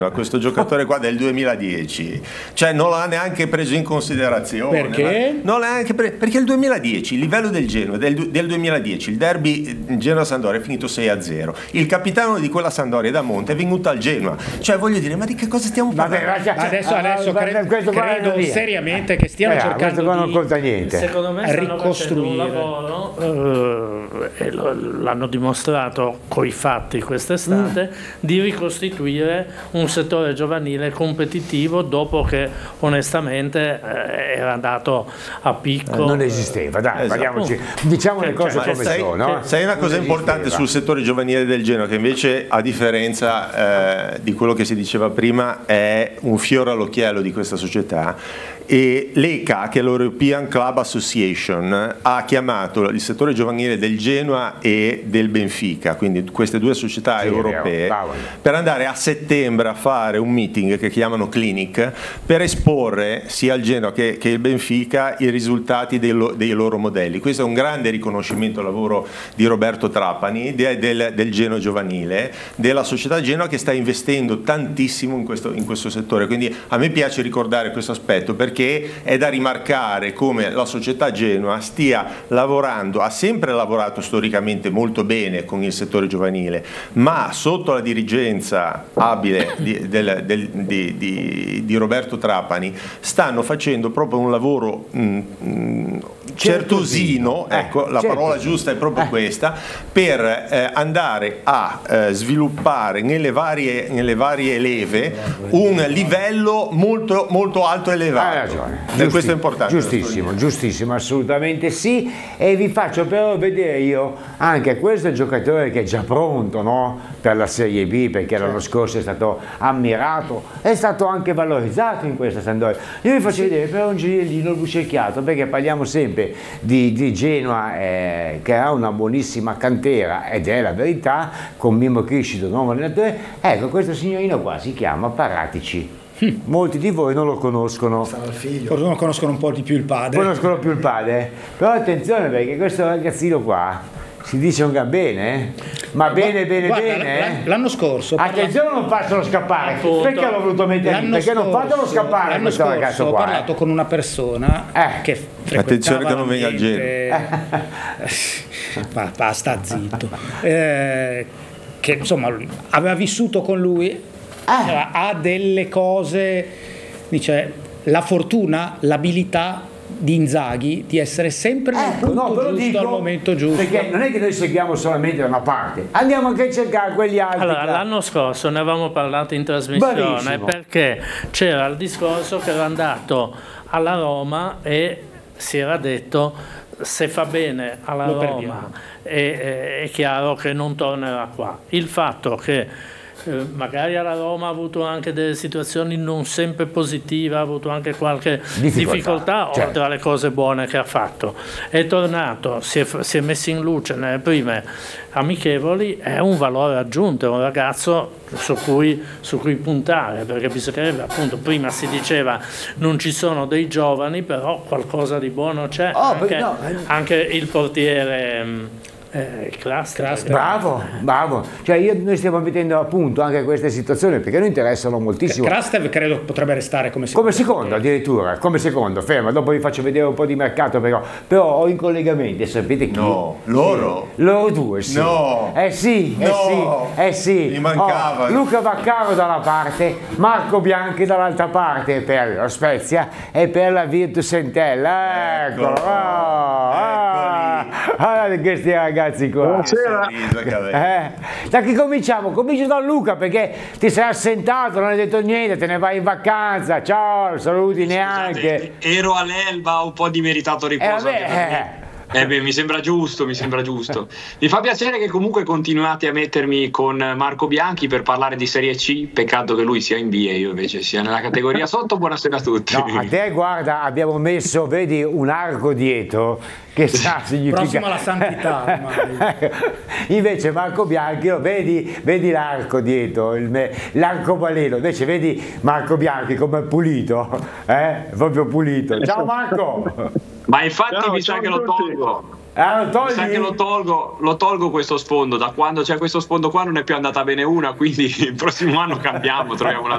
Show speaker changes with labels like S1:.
S1: questo giocatore qua del 2010, cioè non l'ha neanche preso in considerazione.
S2: Perché?
S1: Non l'ha neanche perché il 2010, il livello del Genoa del 2010, il derby Genoa-Sampdoria è finito 6-0. Il capitano di quella Sampdoria, Damonte, è venuto al Genoa. Cioè voglio dire, ma di che cosa stiamo parlando?
S2: Adesso credo seriamente che stiano cercando
S3: non conta niente.
S4: Secondo me
S2: ricostruire
S4: un lavoro, e l'hanno dimostrato coi fatti quest'estate, di ricostituire un settore giovanile competitivo dopo che onestamente era andato a picco.
S3: Non esisteva, dai, parliamoci, diciamo le cose come sono.
S1: Sai una cosa importante sul settore giovanile del Genoa, che invece a differenza di quello che si diceva prima è un fiore all'occhiello di questa società, e l'ECA, che è l'European Club Association, ha chiamato il settore giovanile del Genoa e del Benfica, quindi queste due società europee, per andare a settembre a fare un meeting che chiamano Clinic, per esporre sia al Genoa che il Benfica i risultati dei loro modelli. Questo è un grande riconoscimento al lavoro di Roberto Trapani, del Genoa giovanile, della società Genoa, che sta investendo tantissimo in questo settore. Quindi a me piace ricordare questo aspetto, perché è da rimarcare come la società Genoa stia lavorando, ha sempre lavorato storicamente molto bene con il settore giovanile, ma sotto la dirigenza abile di Roberto Trapani stanno facendo proprio un lavoro certosino, ecco, la parola giusta è proprio questa, per andare a sviluppare nelle varie leve un livello molto, molto alto e elevato. Questo è importante.
S3: Giustissimo, assolutamente sì. E vi faccio però vedere io anche questo giocatore che è già pronto, no? Per la Serie B, perché l'anno scorso è stato ammirato, è stato anche valorizzato in questa Sampdoria. Io vi faccio vedere però un gioiellino lucerchiato, perché parliamo sempre di Genoa che ha una buonissima cantera, ed è la verità, con Mimmo Criscito, nuovo allenatore. Ecco, questo signorino qua si chiama Paratici. Molti di voi non lo conoscono,
S2: forse conoscono un po' di più il padre.
S3: Conoscono più il padre, però attenzione, perché questo ragazzino qua si dice un bene, ma bene.
S2: L'anno scorso,
S3: attenzione, non fatelo scappare, perché l'ho voluto mettere lì? Perché non fatelo scappare questo ragazzo qua.
S2: Ho parlato con una persona che
S1: attenzione che non venga al Genoa.
S2: Sta zitto, che insomma aveva vissuto con lui. Ha delle cose, dice, la fortuna, l'abilità di Inzaghi di essere sempre nel punto giusto, al momento giusto,
S3: perché non è che noi seguiamo solamente da una parte, andiamo anche a cercare quegli altri.
S4: Allora, l'anno scorso ne avevamo parlato in trasmissione. Benissimo. Perché c'era il discorso che era andato alla Roma e si era detto: se fa bene alla Roma è chiaro che non tornerà qua. Il fatto che magari alla Roma ha avuto anche delle situazioni non sempre positive, ha avuto anche qualche difficoltà oltre alle cose buone che ha fatto, è tornato, si è messo in luce nelle prime amichevoli, è un valore aggiunto, è un ragazzo su cui puntare, perché bisognerebbe, appunto, prima si diceva non ci sono dei giovani, però qualcosa di buono c'è, anche il portiere Krastev.
S3: Bravo. Cioè noi stiamo mettendo a punto anche queste situazioni, perché noi interessano moltissimo.
S2: Krastev credo potrebbe restare come secondo
S3: addirittura, come secondo, ferma, dopo vi faccio vedere un po' di mercato, però ho in collegamento, sapete chi?
S1: No, loro
S3: due, sì.
S1: No.
S3: Sì.
S1: Mi mancava.
S3: Luca Vaccaro da una parte, Marco Bianchi dall'altra parte, per la Spezia e per la Virtus Entella. Questi ragazzi qua.
S5: Buonasera.
S3: Da chi cominciamo? Comincio da Luca, perché ti sei assentato, non hai detto niente, te ne vai in vacanza. Ciao, saluti. Neanche.
S5: Ero all'Elba, un po' di meritato riposo. Mi sembra giusto. Mi fa piacere che comunque continuate a mettermi con Marco Bianchi per parlare di Serie C. Peccato che lui sia in B e io invece sia nella categoria sotto. Buonasera a tutti.
S3: No, a te, guarda, abbiamo messo, vedi, un arco dietro che sa significa
S2: prossimo alla santità.
S3: Invece Marco Bianchi, vedi l'arco dietro, l'arcobaleno. Invece vedi Marco Bianchi come pulito, proprio pulito. Ciao Marco.
S5: Ma infatti mi sa che lo tolgo. Mi sa che lo tolgo questo sfondo. Da quando c'è questo sfondo qua non è più andata bene una, quindi il prossimo anno cambiamo, troviamo una